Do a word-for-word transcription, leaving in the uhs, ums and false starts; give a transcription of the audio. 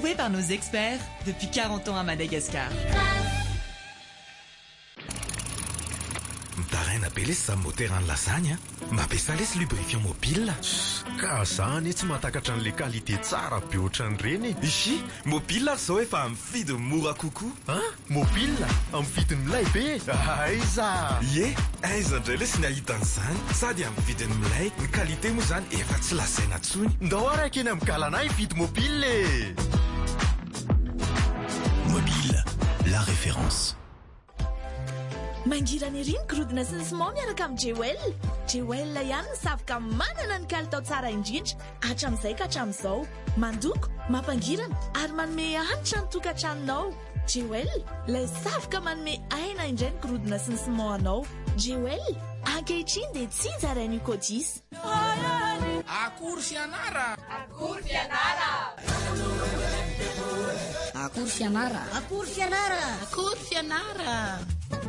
approuvée par nos experts depuis quarante ans à Madagascar. Mitaraina be lesy za moteran'ny lasagna mampiasa lesy lubrifiant mobile. Ka zany tsy mahatakatra an'le qualité tsara be ohatran'ireny. Ishi mobile zao efa amin'ny vidiny mora kokoa. Ah, mobile amin'ny vidiny milay be. Aiza Ie, aiza indray lesy ny ahitan'izany sady amin'ny vidiny milay. Ny qualité moa zany efa tsy lazaina intsony. ndao araka eny amin'ny galanay vidy mobile. Mobile, la référence. Mangirana ery ny gorodona sy ny simao miaraka amin'ny Jewel. Jewel ihany ny savoka manana ny kalitao tsara indrindra hatramin'izay ka hatramin'izao. Mandoko, mampangirana ary manome hanitra ny tokantranonao. Jewel, ilay savoka manome aina indray ny gorodona sy ny simao anao. Jewel, ankehitriny dia tsy zarainy kodis. Akory fianara. Akory fianara. Akory fianara. Akory fianara. Akory fianara.